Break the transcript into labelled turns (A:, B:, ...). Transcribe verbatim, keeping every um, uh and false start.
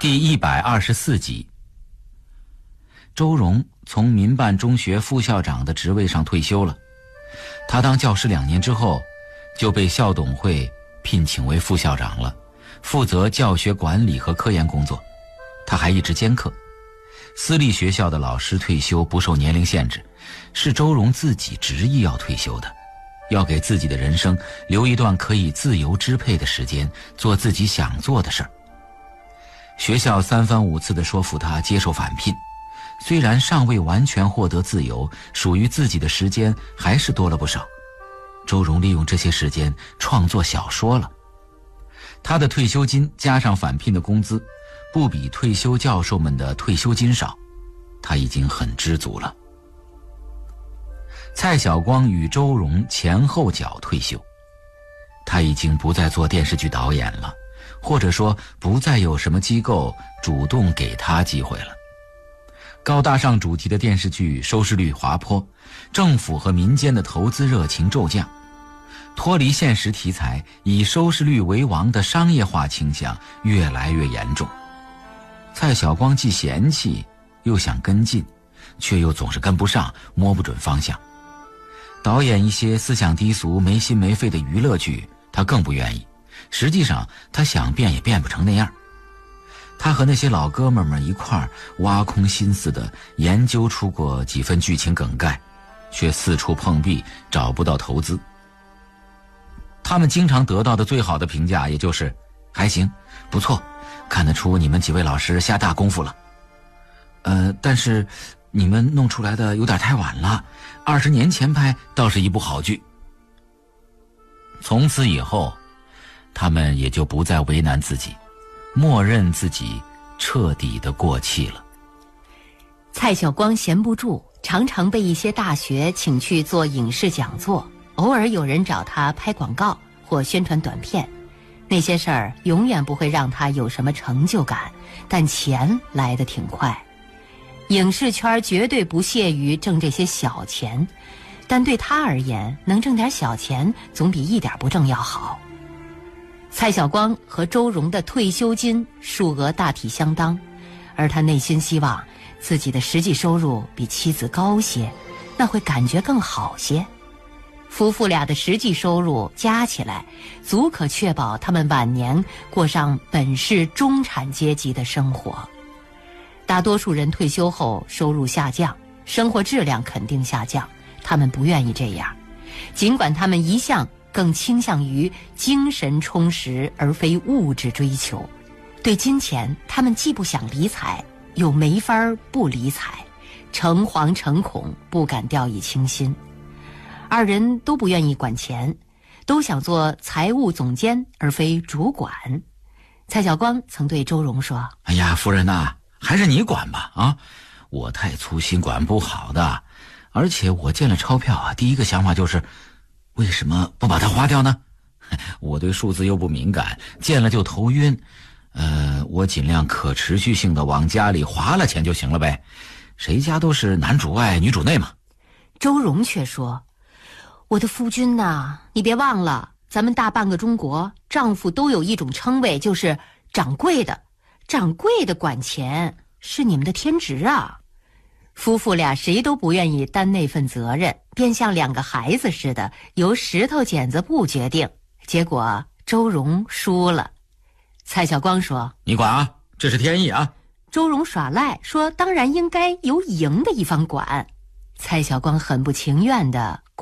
A: 第一百二十四集。周荣从民办中学副校长的职位上退休了，他当教师两年之后，就被校董会聘请为副校长了，负责教学管理和科研工作。他还一直兼课。私立学校的老师退休不受年龄限制，是周荣自己执意要退休的，要给自己的人生留一段可以自由支配的时间，做自己想做的事儿。学校三番五次地说服他接受返聘，虽然尚未完全获得自由，属于自己的时间还是多了不少。周荣利用这些时间创作小说了。他的退休金加上返聘的工资，不比退休教授们的退休金少，他已经很知足了。蔡晓光与周荣前后脚退休，他已经不再做电视剧导演了，或者说不再有什么机构主动给他机会了。高大上主题的电视剧收视率滑坡，政府和民间的投资热情骤降，脱离现实题材以收视率为王的商业化倾向越来越严重。蔡晓光既嫌弃又想跟进，却又总是跟不上，摸不准方向。导演一些思想低俗没心没肺的娱乐剧他更不愿意，实际上他想变也变不成那样。他和那些老哥们们一块儿挖空心思地研究出过几份剧情梗概，却四处碰壁，找不到投资。他们经常得到的最好的评价也就是还行，不错，看得出你们几位老师下大功夫了。呃，但是你们弄出来的有点太晚了，二十年前拍倒是一部好剧。从此以后，他们也就不再为难自己，默认自己彻底的过气了。
B: 蔡晓光闲不住，常常被一些大学请去做影视讲座，偶尔有人找他拍广告或宣传短片。那些事儿永远不会让他有什么成就感，但钱来得挺快。影视圈绝对不屑于挣这些小钱，但对他而言，能挣点小钱总比一点不挣要好。蔡晓光和周荣的退休金数额大体相当，而他内心希望自己的实际收入比妻子高些，那会感觉更好些。夫妇俩的实际收入加起来，足可确保他们晚年过上本市中产阶级的生活。大多数人退休后收入下降，生活质量肯定下降，他们不愿意这样。尽管他们一向更倾向于精神充实而非物质追求，对金钱他们既不想理睬，又没法不理睬，诚惶诚恐，不敢掉以轻心。二人都不愿意管钱，都想做财务总监而非主管。蔡晓光曾对周荣说：
A: 哎呀，夫人呐，还是你管吧啊！我太粗心，管不好的。而且我见了钞票啊，第一个想法就是为什么不把它花掉呢？我对数字又不敏感，见了就头晕。呃，我尽量可持续性的往家里划了钱就行了呗。谁家都是男主外女主内嘛。
B: 周荣却说：我的夫君呐，你别忘了，咱们大半个中国，丈夫都有一种称谓，就是掌柜的。掌柜的管钱是你们的天职啊。夫妇俩谁都不愿意担那份责任，便像两个孩子似的，由石头剪子布决定。结果周荣输了。蔡晓光说：
A: 你管啊，这是天意啊。
B: 周荣耍赖说：当然应该由赢的一方管。蔡晓光很不情愿地